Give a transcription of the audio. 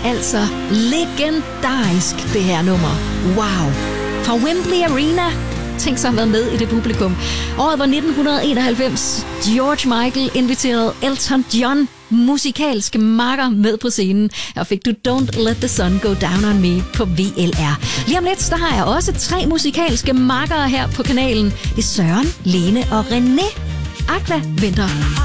altså legendarisk, det her nummer. Wow. Fra Wembley Arena. Tænk sig at være med i det publikum. Året var 1991. George Michael inviterede Elton John, musikalske makker, med på scenen. Og fik du Don't Let the Sun Go Down on Me på VLR. Lige om lidt, så har jeg også 3 musikalske makkere her på kanalen. Det er Søren, Lene og René. Aqua venter.